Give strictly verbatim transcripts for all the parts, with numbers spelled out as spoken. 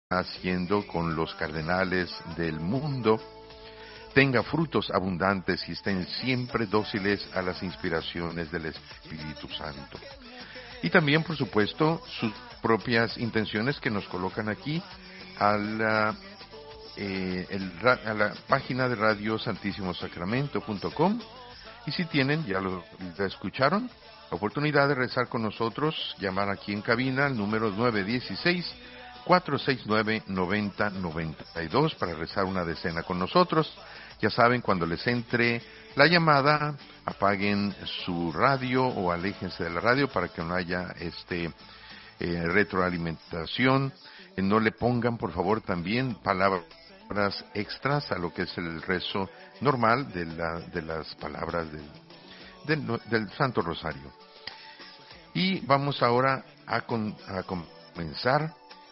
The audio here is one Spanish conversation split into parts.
haciendo con los cardenales del mundo tenga frutos abundantes y estén siempre dóciles a las inspiraciones del Espíritu Santo. Y también, por supuesto, sus propias intenciones que nos colocan aquí a la, eh, el, a la página de radio santísimo sacramento punto com. Y si tienen, ya lo ya escucharon, la oportunidad de rezar con nosotros, llamar aquí en cabina al número nueve uno seis, cuatro seis nueve, nueve cero nueve dos para rezar una decena con nosotros. Ya saben, cuando les entre la llamada, apaguen su radio o aléjense de la radio para que no haya este eh, retroalimentación. Eh, no le pongan, por favor, también palabras extras a lo que es el rezo normal de, la, de las palabras del, del, del Santo Rosario. Y vamos ahora a, con, a comenzar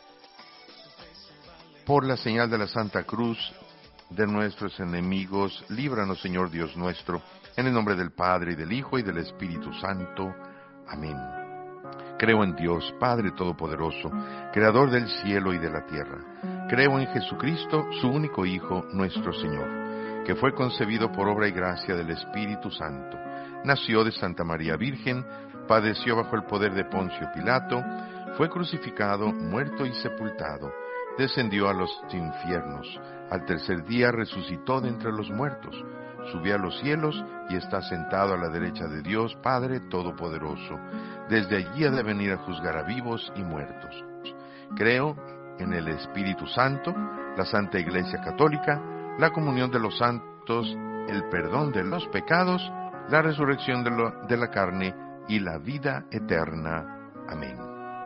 por la señal de la Santa Cruz de nuestros enemigos. Líbranos, Señor Dios nuestro, en el nombre del Padre, y del Hijo, y del Espíritu Santo. Amén. Creo en Dios, Padre Todopoderoso, Creador del cielo y de la tierra. Creo en Jesucristo, su único Hijo, nuestro Señor, que fue concebido por obra y gracia del Espíritu Santo. Nació de Santa María Virgen, padeció bajo el poder de Poncio Pilato, fue crucificado, muerto y sepultado. Descendió a los infiernos, al tercer día resucitó de entre los muertos, subió a los cielos y está sentado a la derecha de Dios Padre Todopoderoso. Desde allí ha de venir a juzgar a vivos y muertos. Creo en el Espíritu Santo, la Santa Iglesia Católica, la comunión de los santos, el perdón de los pecados, la resurrección de, lo, de la carne y la vida eterna. Amén.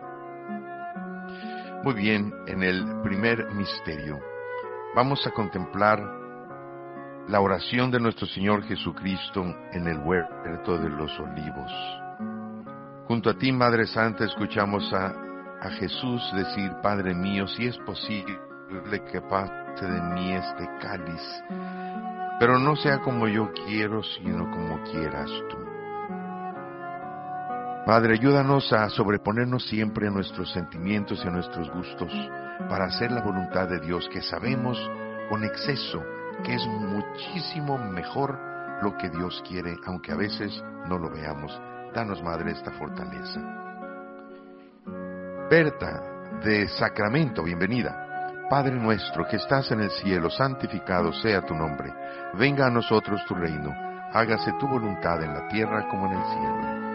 Muy bien, en el primer misterio vamos a contemplar la oración de nuestro Señor Jesucristo en el huerto de los olivos. Junto a ti, Madre Santa, escuchamos a, a Jesús decir: Padre mío, si es posible que pase de mí este cáliz, pero no sea como yo quiero, sino como quieras tú. Padre, ayúdanos a sobreponernos siempre a nuestros sentimientos y a nuestros gustos para hacer la voluntad de Dios, que sabemos con exceso que es muchísimo mejor lo que Dios quiere, aunque a veces no lo veamos. Danos, Madre, esta fortaleza. Berta de Sacramento, bienvenida. Padre nuestro que estás en el cielo, santificado sea tu nombre. Venga a nosotros tu reino. Hágase tu voluntad en la tierra como en el cielo.